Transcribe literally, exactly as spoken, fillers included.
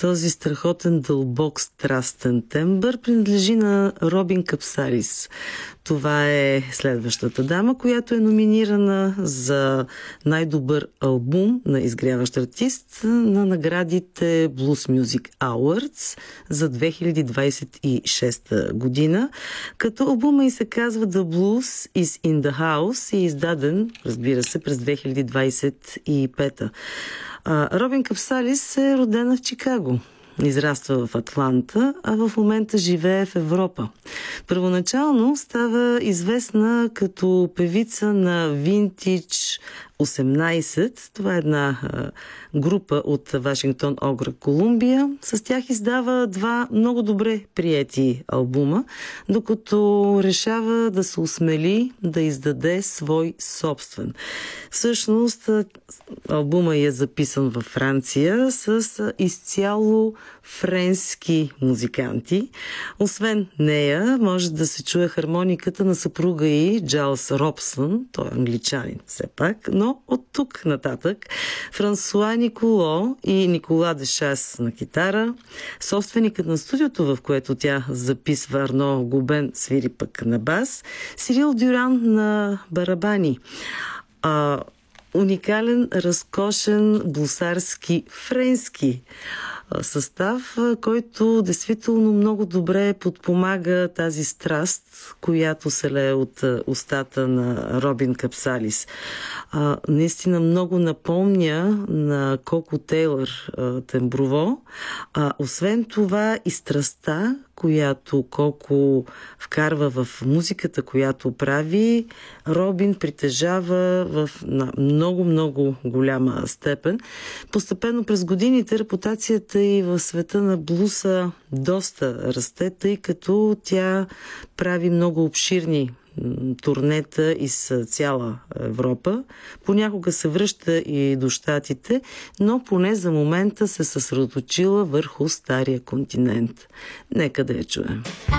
Този страхотен, дълбок, страстен тембър принадлежи на Робин Капсалис. Това е следващата дама, която е номинирана за най-добър албум на изгряващ артист на наградите Blues Music Awards за две хиляди двадесет и шеста година, като албума и се казва The Blues is in the House и е издаден, разбира се, през две хиляди двадесет и пета. Робин Капсалис е родена в Чикаго. Израства в Атланта, а в момента живее в Европа. Първоначално става известна като певица на Vintage осемнадесет. Това е една а, група от Вашингтон, Оград, Колумбия. С тях издава два много добре приети албума, докато решава да се осмели да издаде свой собствен. Всъщност, албума е записан във Франция с изцяло френски музиканти. Освен нея, може да се чуе хармониката на съпруга й Джайлс Робсън, той е англичанин все пак, но от тук нататък Франсуа Николо и Никола Дешас на китара, собственикът на студиото, в което тя записва, Арно Губен, свири пък на бас, Сирил Дюран на барабани. А, уникален, разкошен, блусарски, френски състав, който действително много добре подпомага тази страст, която се лее от устата на Робин Капсалис. А, наистина много напомня на Коко Тейлър а, темброво. А, освен това и страстта, която Коко вкарва в музиката, която прави, Робин притежава в много-много голяма степен. Постепенно през годините репутацията и в света на блуса доста расте, тъй като тя прави много обширни турнета из цяла Европа. Понякога се връща и до щатите, но поне за момента се съсредоточила върху стария континент. Нека да я чуем.